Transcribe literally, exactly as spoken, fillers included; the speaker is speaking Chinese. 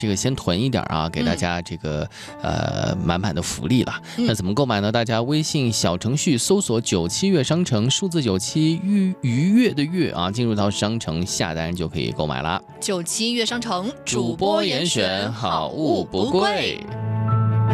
这个先囤一点啊，给大家这个、嗯、呃满满的福利了。 嗯、 那怎么购买呢？大家微信小程序搜索九七悦商城，数字九七愉愉悦的悦啊，进入到商城下单就可以购买了。 九七悦商城主播严选，好物不贵。